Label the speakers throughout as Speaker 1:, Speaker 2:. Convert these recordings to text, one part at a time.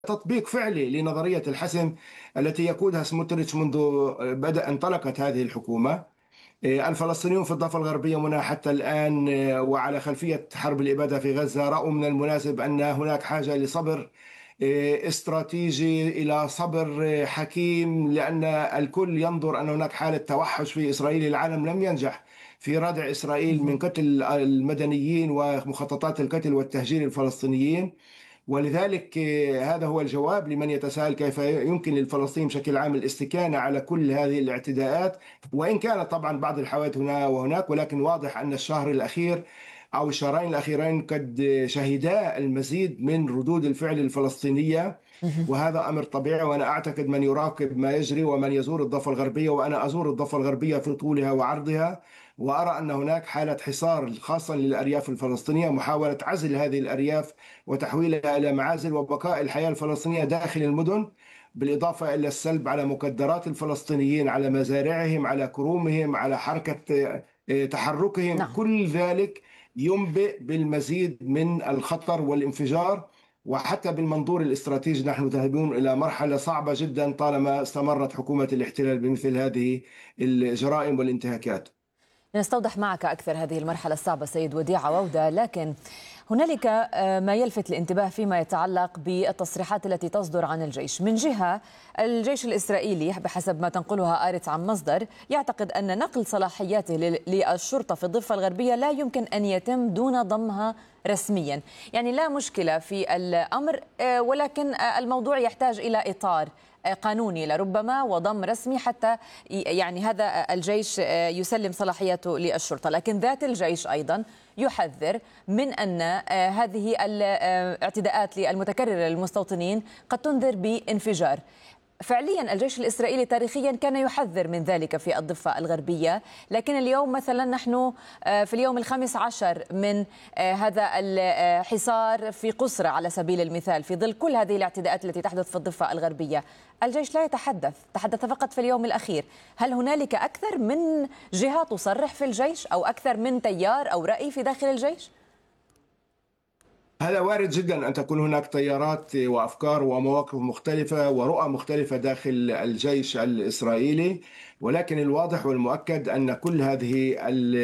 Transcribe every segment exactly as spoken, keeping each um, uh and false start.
Speaker 1: تطبيق فعلي لنظرية الحسم التي يقودها سموتريتش منذ بدأ انطلقت هذه الحكومة. آه، الفلسطينيون في الضفة الغربية منها حتى الآن، آه، وعلى خلفية حرب الإبادة في غزة، رأوا من المناسب أن هناك حاجة لصبر آه، استراتيجي، إلى صبر آه، حكيم، لأن الكل ينظر أن هناك حالة توحش في إسرائيل. العالم لم ينجح في ردع إسرائيل من قتل المدنيين ومخططات القتل والتهجير الفلسطينيين. ولذلك آه، هذا هو الجواب لمن يتساءل كيف يمكن للفلسطينيين بشكل عام الاستكانة على كل هذه الاعتداءات، وإن كانت طبعا بعض الحوادث هنا وهناك، ولكن واضح أن الشهر الأخير أو الشهرين الأخيرين قد شهدا المزيد من ردود الفعل الفلسطينية.
Speaker 2: مهم.
Speaker 1: وهذا أمر طبيعي، وأنا أعتقد من يراقب ما يجري ومن يزور الضفة الغربية، وأنا أزور الضفة الغربية في طولها وعرضها، وأرى أن هناك حالة حصار خاصة للأرياف الفلسطينية، محاولة عزل هذه الأرياف وتحويلها إلى معازل، وبقاء الحياة الفلسطينية داخل المدن، بالإضافة إلى السلب على مقدرات الفلسطينيين، على مزارعهم، على كرومهم، على حركة آه، تحركهم.
Speaker 2: نعم.
Speaker 1: كل ذلك ينبئ بالمزيد من الخطر والانفجار. وحتى بالمنظور الاستراتيجي نحن ذاهبون إلى مرحلة صعبة جدا طالما استمرت حكومة الاحتلال بمثل هذه الجرائم والانتهاكات.
Speaker 2: نستوضح معك أكثر هذه المرحلة الصعبة سيد وديع عودة، لكن هنالك آه، ما يلفت الانتباه فيما يتعلق بالتصريحات التي تصدر عن الجيش. من جهة، الجيش الإسرائيلي بحسب ما تنقلها آرتس عن مصدر يعتقد أن نقل صلاحياته لل- للشرطة في الضفة الغربية لا يمكن أن يتم دون ضمها رسميا. يعني لا مشكلة في الأمر، آه، ولكن آه، الموضوع يحتاج إلى إطار قانوني لربما وضم رسمي حتى يعني هذا الجيش يسلم صلاحياته للشرطة. لكن ذات الجيش أيضا يحذر من أن هذه الاعتداءات المتكررة للمستوطنين قد تنذر بانفجار. فعليا الجيش الإسرائيلي تاريخيا كان يحذر من ذلك في الضفة الغربية، لكن اليوم مثلا نحن في اليوم الخامس عشر من هذا الحصار في قسرة على سبيل المثال، في ظل كل هذه الاعتداءات التي تحدث في الضفة الغربية. الجيش لا يتحدث، تحدث فقط في اليوم الأخير. هل هنالك أكثر من جهة تصرح في الجيش أو أكثر من تيار أو رأي في داخل الجيش؟
Speaker 1: هذا وارد جدا أن تكون هناك تيارات وأفكار ومواقف مختلفة ورؤى مختلفة داخل الجيش الإسرائيلي، ولكن الواضح والمؤكد أن كل هذه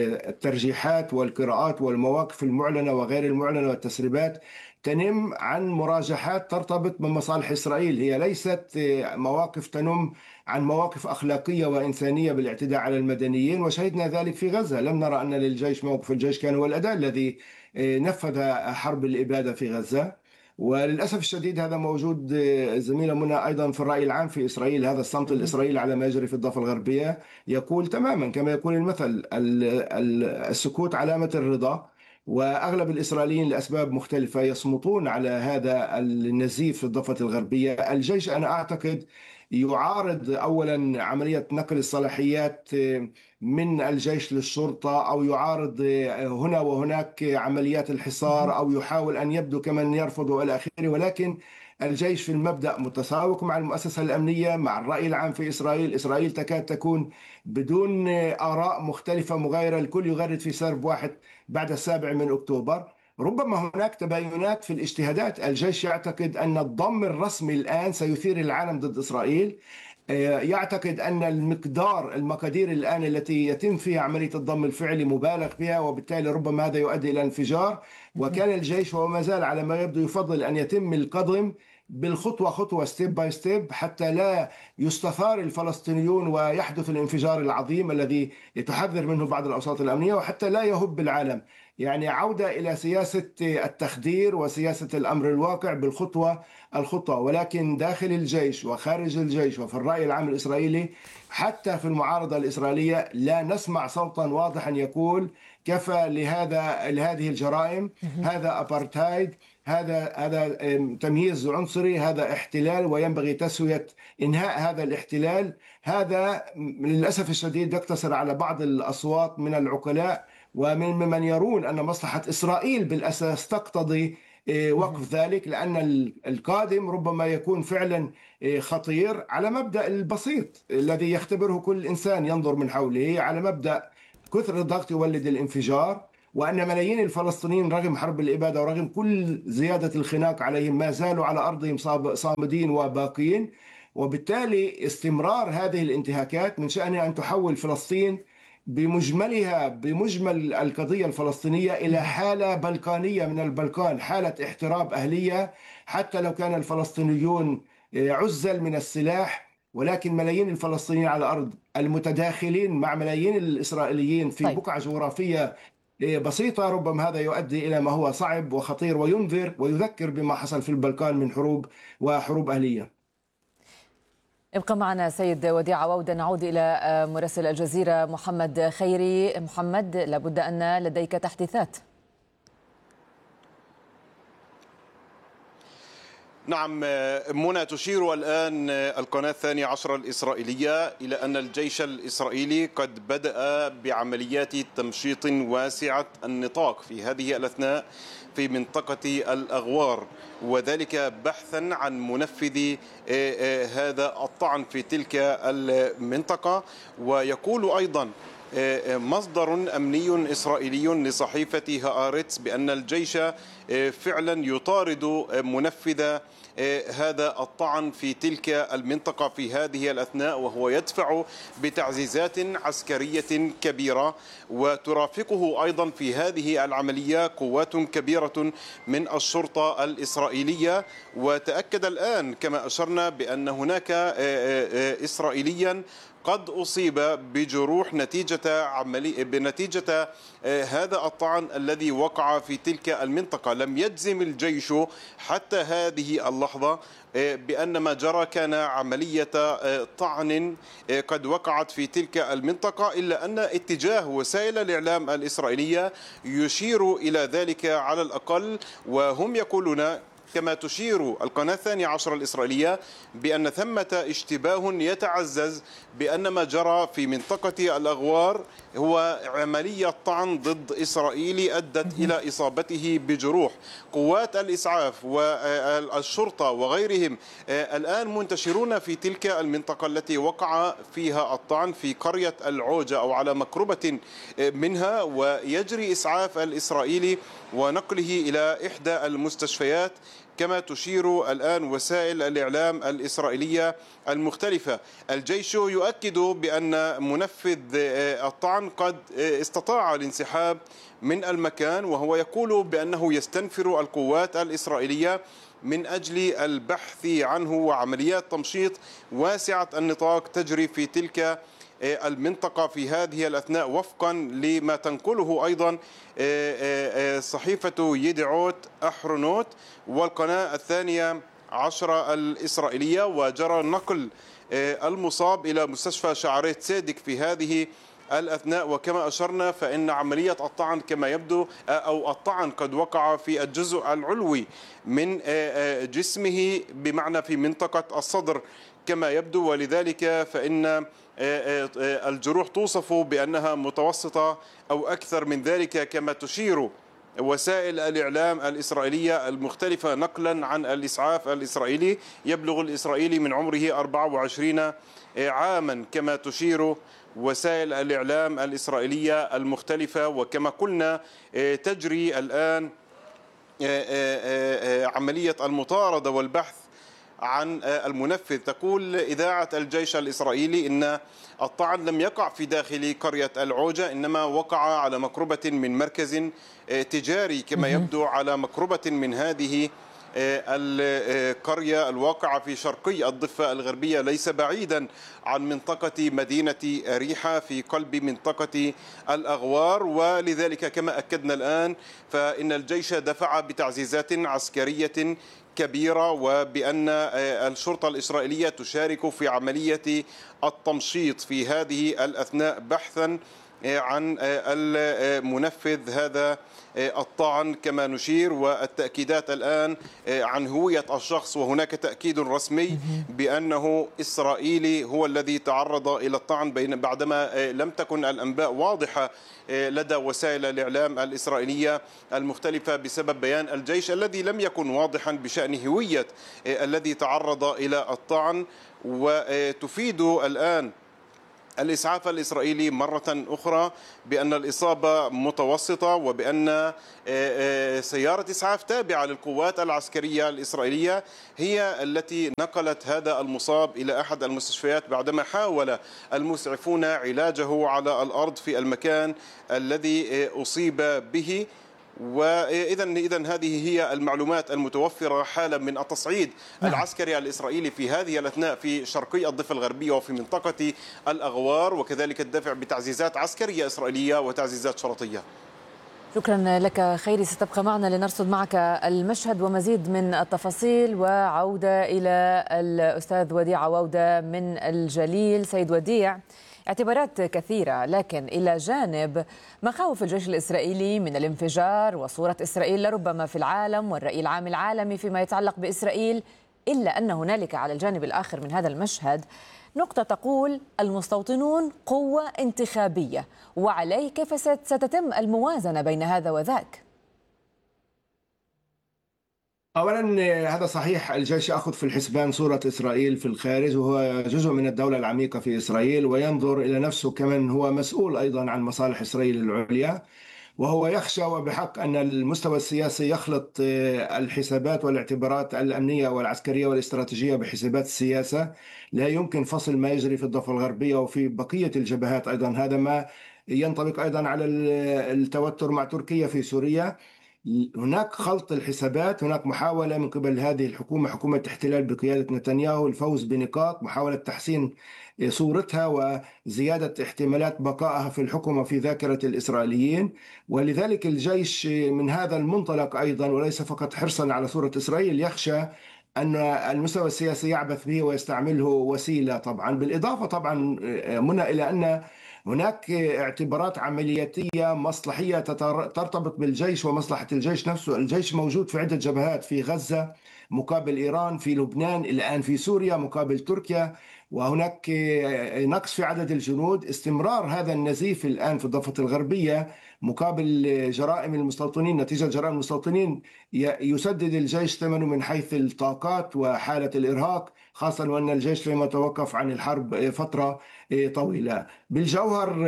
Speaker 1: الترجيحات والقراءات والمواقف المعلنة وغير المعلنة والتسريبات تنم عن مراجحات ترتبط بمصالح إسرائيل. هي ليست مواقف تنم عن مواقف أخلاقية وإنسانية بالاعتداء على المدنيين، وشهدنا ذلك في غزة. لم نرى أن للجيش موقف. الجيش كان هو الأداة الذي نفذ حرب الإبادة في غزة. وللأسف الشديد هذا موجود زميلة منى أيضا في الرأي العام في إسرائيل. هذا الصمت الإسرائيلي على ما يجري في الضفة الغربية يقول تماما كما يقول المثل: ال- ال- السكوت علامة الرضا. وأغلب الإسرائيليين لأسباب مختلفة يصمتون على هذا النزيف في الضفة الغربية. الجيش أنا أعتقد يعارض أولا عملية نقل الصلاحيات من الجيش للشرطة، أو يعارض هنا وهناك عمليات الحصار، أو يحاول أن يبدو كمن يرفض إلى آخره. ولكن الجيش في المبدأ متساوق مع المؤسسة الأمنية، مع الرأي العام في إسرائيل. إسرائيل تكاد تكون بدون آراء مختلفة مغايرة، الكل يغرد في سرب واحد بعد السابع من أكتوبر. ربما هناك تباينات في الاجتهادات. الجيش يعتقد أن الضم الرسمي الآن سيثير العالم ضد إسرائيل. يعتقد أن المقدار المقادير الآن التي يتم فيها عملية الضم الفعلي مبالغ بها، وبالتالي ربما هذا يؤدي إلى انفجار. وكان الجيش وما زال على ما يبدو يفضل أن يتم القدم بالخطوة خطوة، ستيب باي ستيب، حتى لا يستثار الفلسطينيون ويحدث الانفجار العظيم الذي يتحذر منه بعض الأوساط الأمنية، وحتى لا يهب العالم. يعني عودة إلى سياسة التخدير وسياسة الأمر الواقع بالخطوة الخطوة. ولكن داخل الجيش وخارج الجيش وفي الرأي العام الإسرائيلي، حتى في المعارضة الإسرائيلية، لا نسمع صوتا واضحا يقول كفى لهذا لهذه الجرائم، هذا أبارتايد، هذا هذا تمييز عنصري، هذا احتلال وينبغي تسوية إنهاء هذا الاحتلال. هذا للأسف الشديد يقتصر على بعض الأصوات من العقلاء ومن من يرون أن مصلحة إسرائيل بالأساس تقتضي وقف ذلك، لأن القادم ربما يكون فعلا خطير، على مبدأ البسيط الذي يختبره كل إنسان ينظر من حوله، على مبدأ كثر الضغط يولد الانفجار. وأن ملايين الفلسطينيين رغم حرب الإبادة ورغم كل زيادة الخناق عليهم ما زالوا على أرضهم صامدين وباقين. وبالتالي استمرار هذه الانتهاكات من شأنها أن تحول فلسطين بمجملها بمجمل القضية الفلسطينية إلى حالة بلقانية من البلقان، حالة احتراب أهلية، حتى لو كان الفلسطينيون عزل من السلاح، ولكن ملايين الفلسطينيين على الأرض المتداخلين مع ملايين الإسرائيليين في
Speaker 2: طيب.
Speaker 1: بقعة جغرافية بسيطة. ربما هذا يؤدي إلى ما هو صعب وخطير وينذر ويذكر بما حصل في البلقان من حروب وحروب أهلية.
Speaker 2: ابقى معنا سيد وديع عوودة. نعود إلى مراسل الجزيرة محمد خيري. محمد، لابد أن لديك تحديثات.
Speaker 3: نعم منى، تشير الآن القناة الثانية عشر الإسرائيلية إلى أن الجيش الإسرائيلي قد بدأ بعمليات تمشيط واسعة النطاق في هذه الأثناء في منطقة الأغوار، وذلك بحثا عن منفذ هذا الطعن في تلك المنطقة. ويقول أيضا مصدر أمني إسرائيلي لصحيفة هآرتس بأن الجيش فعلا يطارد منفذ هذا الطعن في تلك المنطقة في هذه الأثناء، وهو يدفع بتعزيزات عسكرية كبيرة، وترافقه أيضا في هذه العملية قوات كبيرة من الشرطة الإسرائيلية. وتأكد الآن كما أشرنا بأن هناك إسرائيليا قد أصيب بجروح نتيجة عملي بنتيجة هذا الطعن الذي وقع في تلك المنطقة. لم يجزم الجيش حتى هذه اللحظة بأن ما جرى كان عملية طعن قد وقعت في تلك المنطقة، إلا أن اتجاه وسائل الإعلام الإسرائيلية يشير إلى ذلك على الأقل، وهم يقولون كما تشير القناة الثانية عشر الإسرائيلية بأن ثمة اشتباه يتعزز بأن ما جرى في منطقة الأغوار هو عملية طعن ضد إسرائيلي أدت إلى إصابته بجروح. قوات الإسعاف والشرطة وغيرهم الآن منتشرون في تلك المنطقة التي وقع فيها الطعن في قرية العوجة أو على مقربة منها، ويجري إسعاف الإسرائيلي ونقله إلى إحدى المستشفيات كما تشير الآن وسائل الإعلام الإسرائيلية المختلفة. الجيش يؤكد بأن منفذ الطعن قد استطاع الانسحاب من المكان، وهو يقول بأنه يستنفر القوات الإسرائيلية من أجل البحث عنه، وعمليات تمشيط واسعة النطاق تجري في تلك المنطقة في هذه الأثناء وفقا لما تنقله أيضا صحيفة يدعوت أحرنوت والقناة الثانية عشرة الإسرائيلية. وجرى نقل المصاب إلى مستشفى شعري صادق في هذه الأثناء. وكما أشرنا فإن عملية الطعن كما يبدو أو الطعن قد وقع في الجزء العلوي من جسمه، بمعنى في منطقة الصدر كما يبدو، ولذلك فإن الجروح توصف بأنها متوسطة أو أكثر من ذلك كما تشير وسائل الإعلام الإسرائيلية المختلفة نقلا عن الإسعاف الإسرائيلي. يبلغ الإسرائيلي من عمره أربعة وعشرين عاما كما تشير وسائل الإعلام الإسرائيلية المختلفة. وكما قلنا تجري الآن عملية المطاردة والبحث عن المنفذ. تقول إذاعة الجيش الإسرائيلي إن الطعن لم يقع في داخل قرية العوجة، إنما وقع على مقربة من مركز تجاري كما يبدو على مقربة من هذه القرية الواقعة في شرقي الضفة الغربية ليس بعيدا عن منطقة مدينة ريحة في قلب منطقة الأغوار. ولذلك كما أكدنا الآن فإن الجيش دفع بتعزيزات عسكرية كبيرة، وبأن الشرطة الإسرائيلية تشارك في عملية التمشيط في هذه الأثناء بحثا عن المنفذ هذا الطعن كما نشير، والتأكيدات الآن عن هوية الشخص، وهناك تأكيد رسمي بأنه إسرائيلي هو الذي تعرض إلى الطعن بعدما لم تكن الأنباء واضحة لدى وسائل الإعلام الإسرائيلية المختلفة بسبب بيان الجيش الذي لم يكن واضحا بشأن هوية الذي تعرض إلى الطعن. وتفيد الآن الإسعاف الإسرائيلي مرة أخرى بأن الإصابة متوسطة، وبأن سيارة إسعاف تابعة للقوات العسكرية الإسرائيلية هي التي نقلت هذا المصاب إلى أحد المستشفيات بعدما حاول المسعفون علاجه على الأرض في المكان الذي أصيب به. وإذا إذا هذه هي المعلومات المتوفرة حالا من التصعيد العسكري الإسرائيلي في هذه الأثناء في شرقي الضفة الغربية وفي منطقة الأغوار، وكذلك الدفع بتعزيزات عسكرية إسرائيلية وتعزيزات شرطية.
Speaker 2: شكرا لك خيري، ستبقى معنا لنرصد معك المشهد ومزيد من التفاصيل. وعودة إلى الأستاذ وديع عوودة من الجليل. سيد وديع، اعتبارات كثيرة، لكن إلى جانب مخاوف الجيش الإسرائيلي من الانفجار وصورة إسرائيل لربما في العالم والرأي العام العالمي فيما يتعلق بإسرائيل، إلا أن هنالك على الجانب الآخر من هذا المشهد نقطة تقول المستوطنون قوة انتخابية، وعليه كيف ستتم الموازنة بين هذا وذاك؟
Speaker 1: أولا هذا صحيح، الجيش يأخذ في الحسبان صورة إسرائيل في الخارج، وهو جزء من الدولة العميقة في إسرائيل، وينظر إلى نفسه كمن هو مسؤول أيضا عن مصالح إسرائيل العليا، وهو يخشى وبحق أن المستوى السياسي يخلط الحسابات والاعتبارات الأمنية والعسكرية والاستراتيجية بحسابات السياسة. لا يمكن فصل ما يجري في الضفة الغربية وفي بقية الجبهات أيضا. هذا ما ينطبق أيضا على التوتر مع تركيا في سوريا. هناك خلط الحسابات، هناك محاولة من قبل هذه الحكومة، حكومة احتلال بقيادة نتنياهو، الفوز بنقاط، محاولة تحسين صورتها وزيادة احتمالات بقائها في الحكم وفي ذاكرة الإسرائيليين. ولذلك الجيش من هذا المنطلق أيضا، وليس فقط حرصا على صورة إسرائيل، يخشى أن المستوى السياسي يعبث به ويستعمله وسيلة. طبعا بالإضافة طبعا منى إلى أن هناك اعتبارات عملياتية مصلحية ترتبط بالجيش ومصلحة الجيش نفسه. الجيش موجود في عدة جبهات، في غزة مقابل إيران، في لبنان، الآن في سوريا مقابل تركيا، وهناك نقص في عدد الجنود. استمرار هذا النزيف الآن في الضفة الغربية مقابل جرائم المستوطنين، نتيجة جرائم المستوطنين يسدد الجيش ثمنه من حيث الطاقات وحالة الإرهاق، خاصة وأن الجيش لم يتوقف عن الحرب فترة طويلة. بالجوهر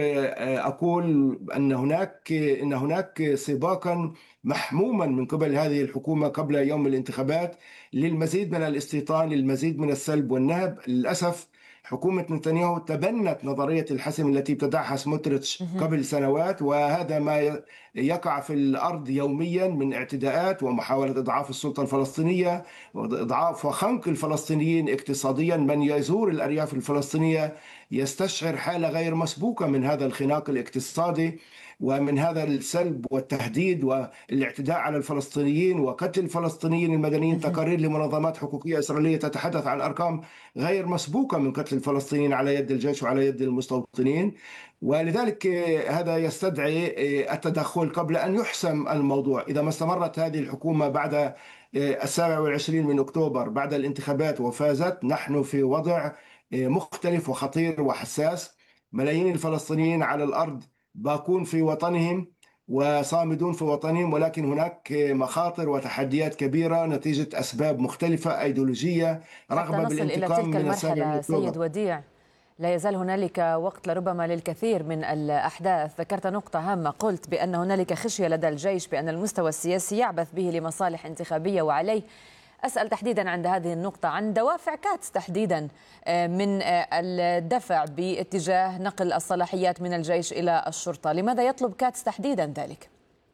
Speaker 1: أقول أن هناك أن هناك سباقا محموما من قبل هذه الحكومة قبل يوم الانتخابات للمزيد من الاستيطان، للمزيد من السلب والنهب. للأسف حكومة نتنياهو تبنت نظرية الحسم التي ابتدعها سموتريتش قبل سنوات، وهذا ما يقع في الأرض يوميا من اعتداءات ومحاولة إضعاف السلطة الفلسطينية وإضعاف وخنق الفلسطينيين اقتصاديا. من يزور الأرياف الفلسطينية يستشعر حالة غير مسبوقة من هذا الخناق الاقتصادي ومن هذا السلب والتهديد والاعتداء على الفلسطينيين وقتل الفلسطينيين المدنيين. تقارير لمنظمات حقوقية إسرائيلية تتحدث عن أرقام غير مسبوقة من قتل الفلسطينيين على يد الجيش وعلى يد المستوطنين. ولذلك هذا يستدعي التدخل قبل أن يحسم الموضوع. إذا ما استمرت هذه الحكومة بعد السابع والعشرين من أكتوبر بعد الانتخابات وفازت، نحن في وضع مختلف وخطير وحساس. ملايين الفلسطينيين على الأرض باقون في وطنهم وصامدون في وطنهم، ولكن هناك مخاطر وتحديات كبيرة نتيجة أسباب مختلفة أيديولوجية، رغبة بالانتقام من السابع من أكتوبر.
Speaker 2: سيد وديع، لا يزال هنالك وقت لربما للكثير من الأحداث. ذكرت نقطة هامة، قلت بأن هنالك خشية لدى الجيش بأن المستوى السياسي يعبث به لمصالح انتخابية وعليه. أسأل تحديدا عند هذه النقطة عن دوافع كاتس تحديدا من الدفع باتجاه نقل الصلاحيات من الجيش إلى الشرطة. لماذا يطلب كاتس تحديدا ذلك؟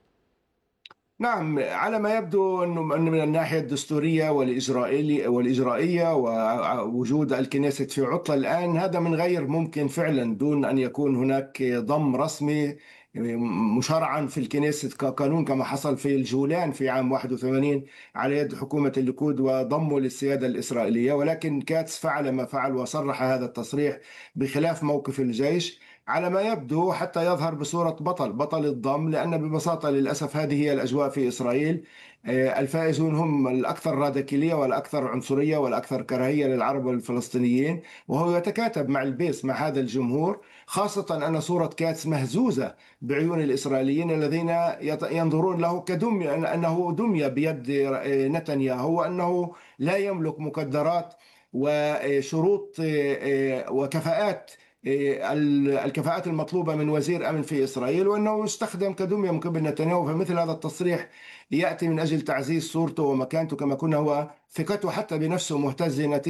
Speaker 1: نعم، على ما يبدو أنه من الناحية الدستورية والإجرائية والإجرائية ووجود الكنيست في عطلة الآن، هذا من غير ممكن فعلا دون أن يكون هناك ضم رسمي مشرعا في الكنيست كقانون كما حصل في الجولان في عام واحد وثمانين على يد حكومة الليكود وضمه للسيادة الإسرائيلية. ولكن كاتس فعل ما فعل وصرح هذا التصريح بخلاف موقف الجيش على ما يبدو حتى يظهر بصورة بطل بطل الضم، لأن ببساطة للأسف هذه هي الأجواء في إسرائيل. الفائزون هم الأكثر راديكالية والأكثر عنصرية والأكثر كراهية للعرب والفلسطينيين، وهو يتكاتب مع البيس مع هذا الجمهور، خاصة أن صورة كاتس مهزوزة بعيون الإسرائيليين الذين ينظرون له كدمية، أنه دمية بيد نتنياهو، وأنه لا يملك مقدرات وشروط وكفاءات الكفاءات المطلوبة من وزير أمن في إسرائيل، وأنه يستخدم كدمية من قبل نتنياهو. فمثل هذا التصريح يأتي من أجل تعزيز صورته ومكانته، كما كنا هو ثقته حتى بنفسه مهتزة